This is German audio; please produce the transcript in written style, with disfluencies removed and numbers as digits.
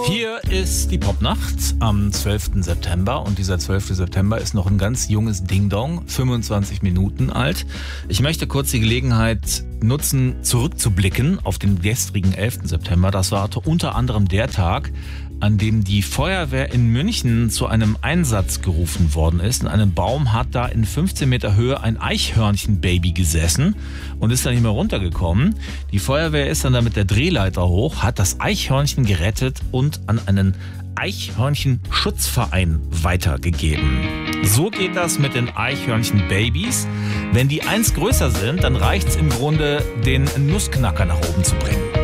Hier ist die Popnacht am 12. September und dieser 12. September ist noch ein ganz junges Ding-Dong, 25 Minuten alt. Ich möchte kurz die Gelegenheit nutzen, zurückzublicken auf den gestrigen 11. September. Das war unter anderem der Tag, an dem die Feuerwehr in München zu einem Einsatz gerufen worden ist. In einem Baum hat da in 15 Meter Höhe ein Eichhörnchenbaby gesessen und ist dann nicht mehr runtergekommen. Die Feuerwehr ist dann da mit der Drehleiter hoch, hat das Eichhörnchen gerettet und an einen Eichhörnchenschutzverein weitergegeben. So geht das mit den Eichhörnchenbabys. Wenn die eins größer sind, dann reicht's im Grunde, den Nussknacker nach oben zu bringen.